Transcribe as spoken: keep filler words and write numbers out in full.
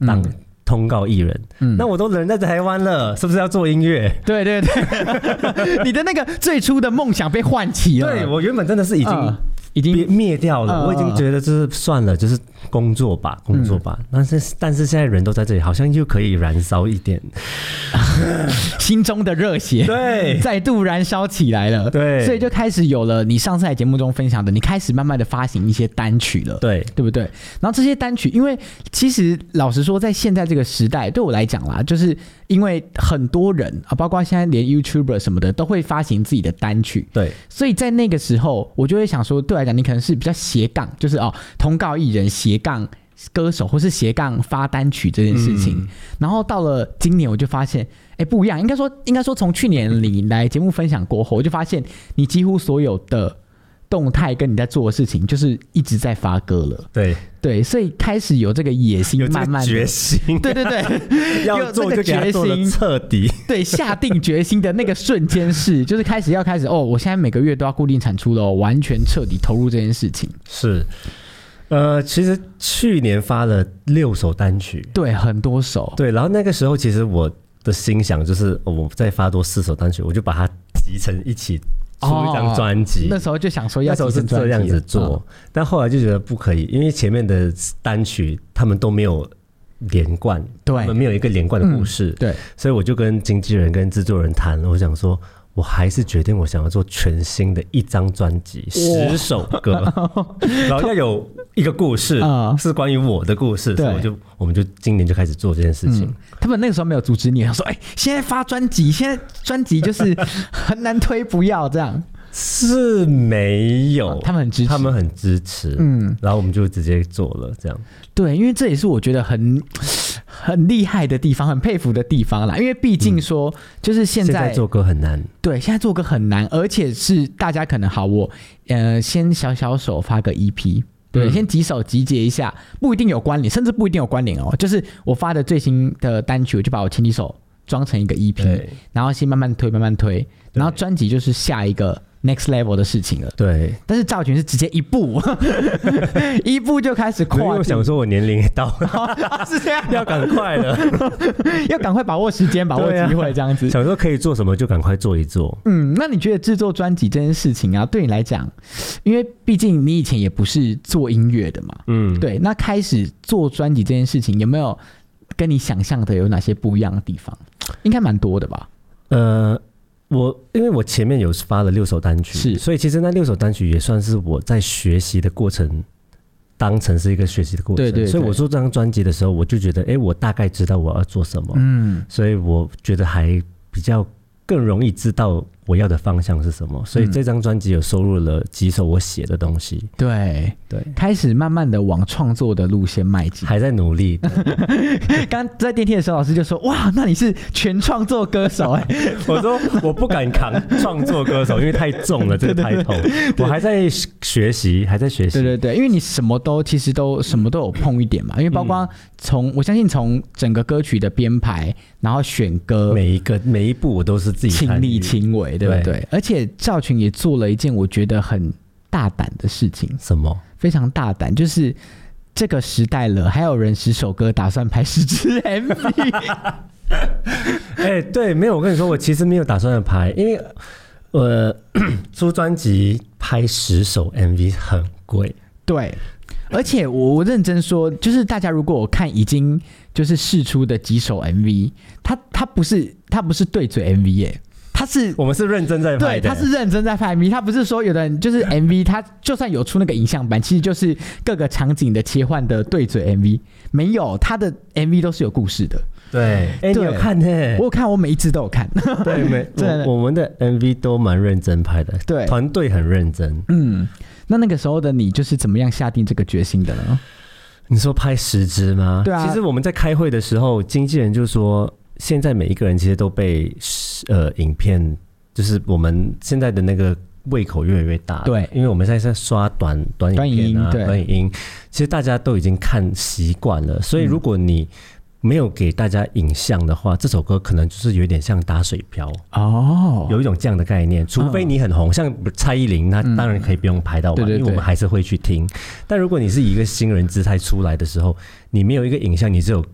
当、嗯通告艺人、嗯，那我都人在台湾了，是不是要做音乐？ 对对对，你的那个最初的梦想被唤起了。 对，我原本真的是已经、呃、 已经灭掉了、呃，我已经觉得就是算了，就是工作吧，工作吧。嗯、但是但是现在人都在这里，好像又可以燃烧一点心中的热血， 对， 再度燃烧起来了。 对， 所以就开始有了你上次在节目中分享的，你开始慢慢的发行一些单曲了， 对， 对不对？然后这些单曲，因为其实老实说，在现在这个时代，对我来讲啦，就是因为很多人啊，包括现在连 YouTuber 什么的，都会发行自己的单曲， 对， 所以在那个时候，我就会想说，对我来讲，你可能是比较斜杠，就是哦，通告艺人斜杠歌手，或是斜杠发单曲这件事情。嗯、然后到了今年，我就发现，哎，不一样。应该说，应该说，从去年你来节目分享过后，我就发现你几乎所有的动态跟你在做的事情，就是一直在发歌了。 对对，所以开始有这个野心，慢慢的决心， 对对对， 要做就给他做得彻底。 对，下定决心的那个瞬间是，就是开始要开始哦，我现在每个月都要固定产出了、哦，完全彻底投入这件事情。 是。呃，其实去年发了六首单曲， 对，很多首， 对，然后那个时候其实我的心想就是，哦、我再发多四首单曲，我就把它集成一起出一张专辑、哦。那时候就想说要那时候是这样子做、哦，但后来就觉得不可以，因为前面的单曲他们都没有连贯， 对， 他们没有一个连贯的故事， 嗯、对， 所以我就跟经纪人跟制作人谈了，我想说。我还是决定我想要做全新的一张专辑，十首歌，然后要有一个故事，是关于我的故事，所以我就我们就今年就开始做这件事情。嗯、 他们那个时候没有阻止你，他说：“哎、欸，现在发专辑，现在专辑就是很难推，不要这样。” 是没有、 哦，他们很支持， 他们很支持，嗯，然后我们就直接做了这样。 对，因为这也是我觉得很很厉害的地方，很佩服的地方啦。因为毕竟说，嗯、就是现在, 现在做歌很难， 对，现在做歌很难，而且是大家可能好，我呃先小小手发个 E P。对，先几首集结一下，不一定有关联，甚至不一定有关联哦。就是我发的最新的单曲，我就把我前几首装成一个 E P， 然后先慢慢推，慢慢推，然后专辑就是下一个 next level 的事情了。 对， 但是赵群是直接一步一步就开始跨。 因为我想说我年龄也到了、 啊、是这样， 要赶快了要赶快把握时间，把握机会，这样子、 啊、想说可以做什么就赶快做一做。 嗯，那你觉得制作专辑这件事情啊，对你来讲，因为毕竟你以前也不是做音乐的嘛，嗯，对，那开始做专辑这件事情有没有跟你想象的有哪些不一样的地方？应该蛮多的吧。 呃我因为我前面有发了六首单曲，是，所以其实那六首单曲也算是我在学习的过程，当成是一个学习的过程。对 对, 对，所以我做这张专辑的时候，我就觉得，哎，我大概知道我要做什么，嗯，所以我觉得还比较更容易知道我要的方向是什么，所以这张专辑有收录了几首我写的东西。 对对，开始慢慢的往创作的路线迈进， 还在努力。 刚在电梯的时候，老师就说：“哇，那你是全创作歌手哎、欸！” 我说：“我不敢扛创作歌手，因为太重了这个抬头。我还在学习，还在学习。” 对对对，因为你什么都其实都什么都有碰一点嘛，因为包括从、嗯、我相信从整个歌曲的编排，然后选歌， 每一个每一步我都是自己亲力亲为。对不 对, 对？而且赵群也做了一件我觉得很大胆的事情。 什么？ 非常大胆，就是这个时代了，还有人十首歌打算拍十支 M V。 哎、欸，对，没有，我跟你说，我其实没有打算拍，因为呃，出专辑拍十首 M V 很贵。 对。而且我认真说，就是大家如果我看已经就是释出的几首 M V， 它它不是它不是对嘴 M V 耶、欸。他是我们是认真在拍的， 对，他是认真在拍 M V， 他不是说有的人就是 M V， 他就算有出那个影像版，其实就是各个场景的切换的对嘴 M V， 没有，他的 M V 都是有故事的。 对，哎、欸，你有看呢、欸？ 我有看，我每一支都有看。 对，每我, 我们的 M V 都蛮认真拍的，对，团队很认真。 嗯，那那个时候的你就是怎么样下定这个决心的呢？ 你说拍十支吗？ 对啊。 其实我们在开会的时候，经纪人就说，现在每一个人其实都被呃影片，就是我们现在的那个胃口越来越大。对，因为我们现在在刷短短影片啊，短影音，其实大家都已经看习惯了，所以如果你没有给大家影像的话，这首歌可能就是有点像打水漂哦，有一种这样的概念。除非你很红，哦、像蔡依林，那当然可以不用拍到完、嗯，因为我们还是会去听。但如果你是以一个新人姿态出来的时候，你没有一个影像，你只有